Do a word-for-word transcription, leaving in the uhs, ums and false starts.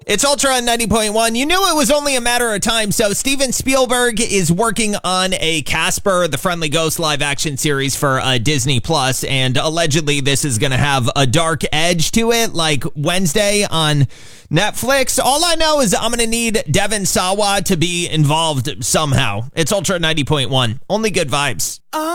It's Ultra on ninety point one. You knew it was only a matter of time. So Steven Spielberg is working on a Casper, the Friendly Ghost live action series for uh, Disney Plus, and allegedly this is going to have a dark edge to it, like Wednesday on Netflix. All I know is I'm going to need Devon Sawa to be involved somehow. It's Ultra ninety point one. Only good vibes.